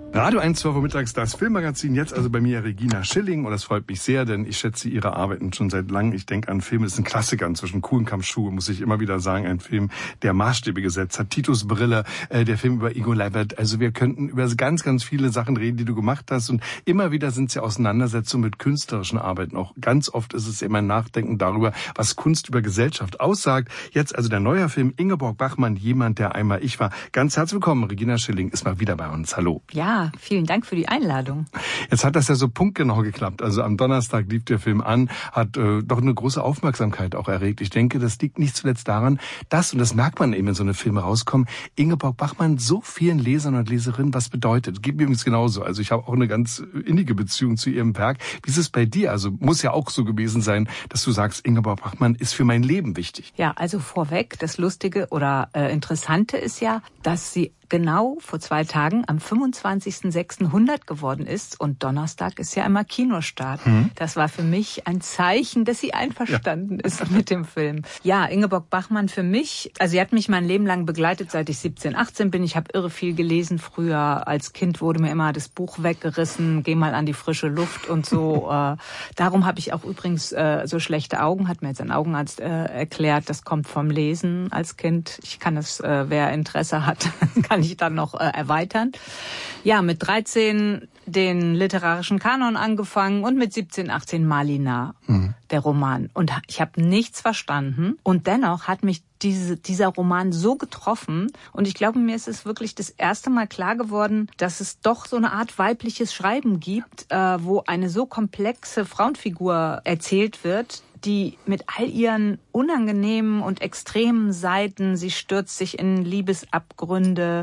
Radio 1, 12 Uhr mittags, das Filmmagazin. Jetzt also bei mir Regina Schilling. Und das freut mich sehr, denn ich schätze ihre Arbeiten schon seit langem. Ich denke an Filme, das ist ein Klassiker inzwischen. Kuhlenkampfschuhe, muss ich immer wieder sagen. Ein Film, der Maßstäbe gesetzt hat. Titus Brille, der Film über Ingo Leibert. Also wir könnten über ganz, ganz viele Sachen reden, die du gemacht hast. Und immer wieder sind es ja Auseinandersetzungen mit künstlerischen Arbeiten. Auch ganz oft ist es immer ein Nachdenken darüber, was Kunst über Gesellschaft aussagt. Jetzt also der neue Film Ingeborg Bachmann, jemand, der einmal ich war. Ganz herzlich willkommen, Regina Schilling ist mal wieder bei uns. Hallo. Ja, vielen Dank für die Einladung. Jetzt hat das ja so punktgenau geklappt. Also am Donnerstag lief der Film an, hat doch eine große Aufmerksamkeit auch erregt. Ich denke, das liegt nicht zuletzt daran, dass, und das merkt man eben, wenn so eine Filme rauskommen, Ingeborg Bachmann so vielen Lesern und Leserinnen was bedeutet. Geht mir übrigens genauso. Also ich habe auch eine ganz innige Beziehung zu ihrem Werk. Wie ist es bei dir? Also muss ja auch so gewesen sein, dass du sagst, Ingeborg Bachmann ist für mein Leben wichtig. Ja, also vorweg, das Lustige oder Interessante ist ja, dass sie genau vor 2 Tagen am 25.06.100 geworden ist und Donnerstag ist ja immer Kinostart. Das war für mich ein Zeichen, dass sie einverstanden ist mit dem Film. Ja, Ingeborg Bachmann für mich, also sie hat mich mein Leben lang begleitet, seit ich 17, 18 bin. Ich habe irre viel gelesen früher. Als Kind wurde mir immer das Buch weggerissen, geh mal an die frische Luft und so. Darum habe ich auch übrigens so schlechte Augen, hat mir jetzt ein Augenarzt erklärt. Das kommt vom Lesen als Kind. Ich kann es, wer Interesse hat, kann ich dann noch erweitern. Ja, mit 13 den literarischen Kanon angefangen und mit 17, 18 Malina, der Roman. Und ich habe nichts verstanden. Und dennoch hat mich dieser Roman so getroffen. Und ich glaube, mir ist es wirklich das erste Mal klar geworden, dass es doch so eine Art weibliches Schreiben gibt, wo eine so komplexe Frauenfigur erzählt wird, die mit all ihren unangenehmen und extremen Seiten, sie stürzt sich in Liebesabgründe,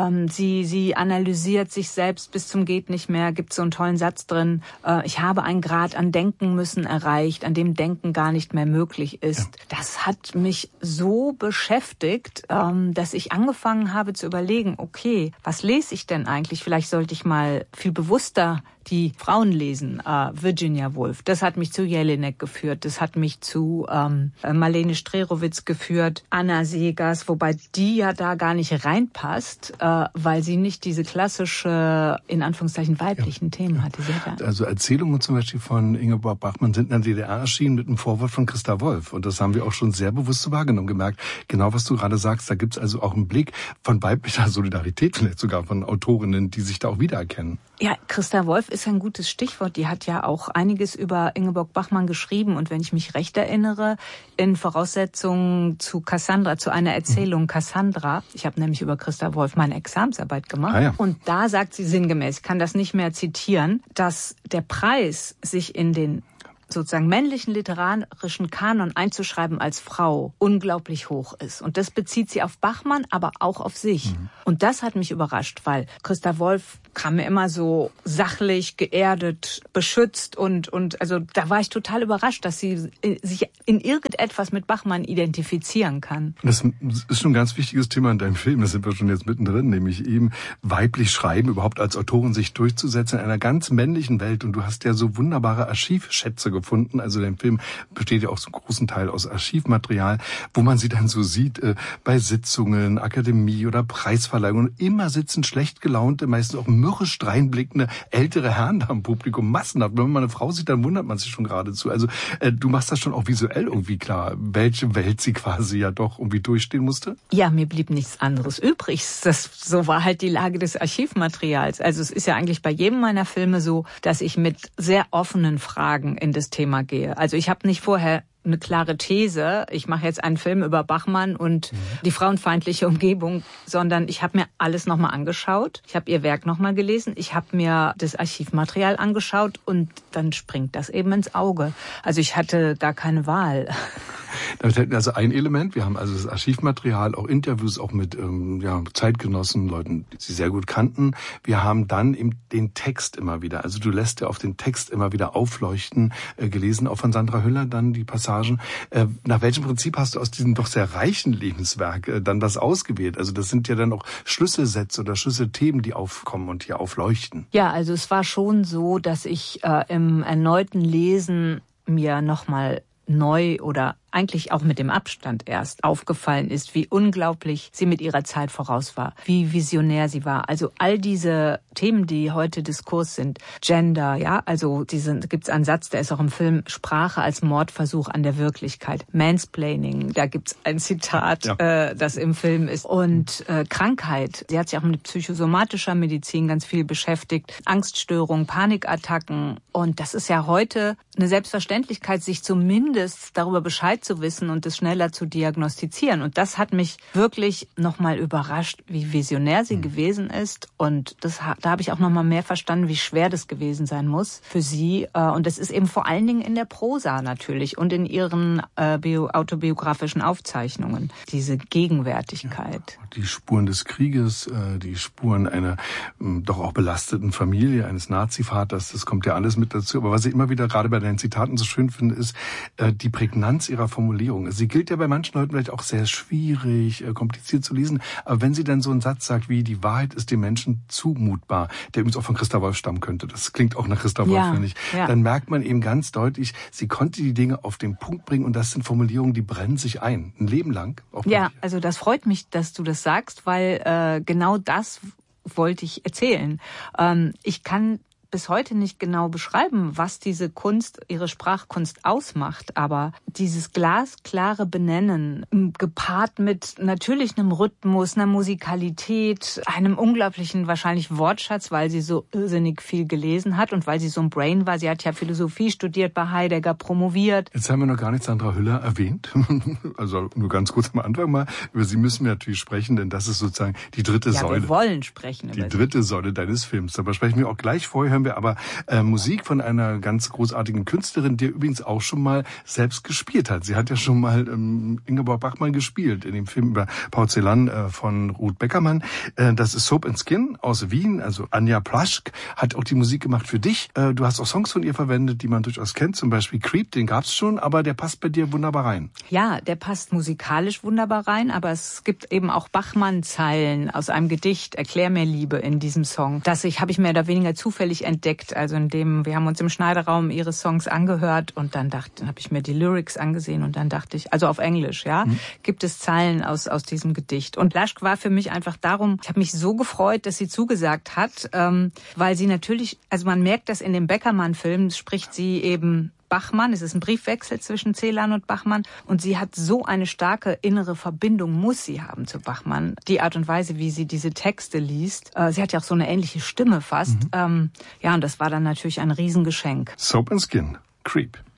sie analysiert sich selbst bis zum geht nicht mehr, gibt so einen tollen Satz drin, ich habe einen Grad an Denken müssen erreicht, an dem Denken gar nicht mehr möglich ist. Ja. Das hat mich so beschäftigt, dass ich angefangen habe zu überlegen, okay, was lese ich denn eigentlich? Vielleicht sollte ich mal viel bewusster die Frauen lesen. Virginia Woolf, das hat mich zu Jelinek geführt, das hat mich zu Marlene Strerowitz geführt, Anna Segers, wobei die ja da gar nicht reinpasst, weil sie nicht diese klassische, in Anführungszeichen, weiblichen Themen hatte. Also Erzählungen zum Beispiel von Ingeborg Bachmann sind in der DDR erschienen mit einem Vorwort von Christa Wolf. Und das haben wir auch schon sehr bewusst so wahrgenommen, gemerkt. Genau, was du gerade sagst, da gibt's also auch einen Blick von weiblicher Solidarität, vielleicht sogar von Autorinnen, die sich da auch wiedererkennen. Ja, Christa Wolf ist ein gutes Stichwort. Die hat ja auch einiges über Ingeborg Bachmann geschrieben. Und wenn ich mich recht erinnere, in Voraussetzungen zu Cassandra, zu einer Erzählung Cassandra, ich habe nämlich über Christa Wolf meine Examensarbeit gemacht. Ja. Und da sagt sie sinngemäß, ich kann das nicht mehr zitieren, dass der Preis, sich in den sozusagen männlichen literarischen Kanon einzuschreiben als Frau, unglaublich hoch ist. Und das bezieht sie auf Bachmann, aber auch auf sich. Und das hat mich überrascht, weil Christa Wolf kam mir immer so sachlich, geerdet, beschützt und also da war ich total überrascht, dass sie sich in irgendetwas mit Bachmann identifizieren kann. Das ist schon ein ganz wichtiges Thema in deinem Film, das sind wir schon jetzt mittendrin, nämlich eben weiblich schreiben, überhaupt als Autorin sich durchzusetzen in einer ganz männlichen Welt. Und du hast ja so wunderbare Archivschätze gefunden, also dein Film besteht ja auch zum großen Teil aus Archivmaterial, wo man sie dann so sieht bei Sitzungen, Akademie oder Preisverleihungen. Immer sitzen schlecht gelaunte, meistens auch mürrisch dreinblickende ältere Herren da im Publikum, massenhaft. Wenn man eine Frau sieht, dann wundert man sich schon geradezu. Also du machst das schon auch visuell irgendwie klar, welche Welt sie quasi ja doch irgendwie durchstehen musste? Ja, mir blieb nichts anderes übrig. So war halt die Lage des Archivmaterials. Also es ist ja eigentlich bei jedem meiner Filme so, dass ich mit sehr offenen Fragen in das Thema gehe. Also ich habe nicht vorher eine klare These, ich mache jetzt einen Film über Bachmann und die frauenfeindliche Umgebung, sondern ich habe mir alles nochmal angeschaut. Ich habe ihr Werk nochmal gelesen. Ich habe mir das Archivmaterial angeschaut und dann springt das eben ins Auge. Also ich hatte gar keine Wahl. Damit hätten wir also ein Element. Wir haben also das Archivmaterial, auch Interviews, auch mit Zeitgenossen, Leuten, die sie sehr gut kannten. Wir haben dann eben den Text immer wieder. Also du lässt ja auf den Text immer wieder aufleuchten, gelesen auch von Sandra Hüller, dann die Passagen. Nach welchem Prinzip hast du aus diesem doch sehr reichen Lebenswerk dann was ausgewählt? Also das sind ja dann auch Schlüsselsätze oder Schlüsselthemen, die aufkommen und hier aufleuchten. Ja, also es war schon so, dass ich im erneuten Lesen mir nochmal neu oder eigentlich auch mit dem Abstand erst aufgefallen ist, wie unglaublich sie mit ihrer Zeit voraus war, wie visionär sie war. Also all diese Themen, die heute Diskurs sind, Gender, ja, also gibt's einen Satz, der ist auch im Film, Sprache als Mordversuch an der Wirklichkeit, Mansplaining, da gibt's ein Zitat, das im Film ist, und Krankheit. Sie hat sich auch mit psychosomatischer Medizin ganz viel beschäftigt, Angststörungen, Panikattacken, und das ist ja heute eine Selbstverständlichkeit, sich zumindest darüber Bescheid zu wissen und es schneller zu diagnostizieren. Und das hat mich wirklich nochmal überrascht, wie visionär sie gewesen ist. Und da habe ich auch nochmal mehr verstanden, wie schwer das gewesen sein muss für sie. Und das ist eben vor allen Dingen in der Prosa natürlich und in ihren autobiografischen Aufzeichnungen, diese Gegenwärtigkeit. Ja, die Spuren des Krieges, die Spuren einer doch auch belasteten Familie, eines Nazivaters, das kommt ja alles mit dazu. Aber was ich immer wieder gerade bei deinen Zitaten so schön finde, ist die Prägnanz ihrer Formulierung. Sie gilt ja bei manchen Leuten vielleicht auch sehr schwierig, kompliziert zu lesen. Aber wenn sie dann so einen Satz sagt wie, die Wahrheit ist dem Menschen zumutbar, der übrigens auch von Christa Wolf stammen könnte, das klingt auch nach Christa Wolf, finde ich, dann merkt man eben ganz deutlich, sie konnte die Dinge auf den Punkt bringen und das sind Formulierungen, die brennen sich ein Leben lang. Ja, also das freut mich, dass du das sagst, weil genau das wollte ich erzählen. Ich kann bis heute nicht genau beschreiben, was diese Kunst, ihre Sprachkunst ausmacht, aber dieses glasklare Benennen, gepaart mit natürlich einem Rhythmus, einer Musikalität, einem unglaublichen wahrscheinlich Wortschatz, weil sie so irrsinnig viel gelesen hat und weil sie so ein Brain war. Sie hat ja Philosophie studiert, bei Heidegger promoviert. Jetzt haben wir noch gar nicht Sandra Hüller erwähnt. Also nur ganz kurz am Anfang mal. Über sie müssen wir natürlich sprechen, denn das ist sozusagen die dritte Säule. Ja, wir wollen sprechen über die dritte Säule deines Films. Darüber sprechen wir auch gleich. Vorher hören wir aber Musik von einer ganz großartigen Künstlerin, die übrigens auch schon mal selbst gespielt hat. Sie hat ja schon mal Ingeborg Bachmann gespielt in dem Film über Porzellan von Ruth Beckermann. Das ist Soap and Skin aus Wien. Also Anja Plaschk hat auch die Musik gemacht für dich. Du hast auch Songs von ihr verwendet, die man durchaus kennt. Zum Beispiel Creep, den gab's schon, aber der passt bei dir wunderbar rein. Ja, der passt musikalisch wunderbar rein, aber es gibt eben auch Bachmann-Zeilen aus einem Gedicht, Erklär mir Liebe, in diesem Song. Das habe ich mehr oder weniger zufällig entdeckt. Also wir haben uns im Schneideraum ihre Songs angehört und dann habe ich mir die Lyrics angesehen und dann dachte ich, also auf Englisch, gibt es Zeilen aus diesem Gedicht. Und Plaschk war für mich einfach darum, ich habe mich so gefreut, dass sie zugesagt hat, weil sie natürlich, also man merkt das in dem Beckermann-Film, spricht sie eben Bachmann, es ist ein Briefwechsel zwischen Celan und Bachmann und sie hat so eine starke innere Verbindung, muss sie haben zu Bachmann. Die Art und Weise, wie sie diese Texte liest, sie hat ja auch so eine ähnliche Stimme fast. Und das war dann natürlich ein Riesengeschenk. Soap and Skin, Creep.